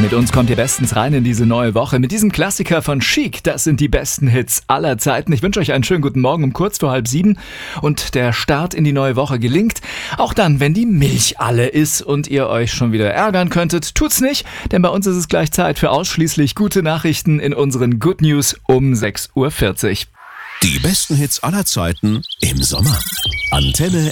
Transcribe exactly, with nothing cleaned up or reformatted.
Mit uns kommt ihr bestens rein in diese neue Woche. Mit diesem Klassiker von Chic, das sind die besten Hits aller Zeiten. Ich wünsche euch einen schönen guten Morgen um kurz vor halb sieben und der Start in die neue Woche gelingt. Auch dann, wenn die Milch alle ist und ihr euch schon wieder ärgern könntet, tut's nicht, denn bei uns ist es gleich Zeit für ausschließlich gute Nachrichten in unseren Good News um sechs Uhr vierzig. Die besten Hits aller Zeiten im Sommer. Antenne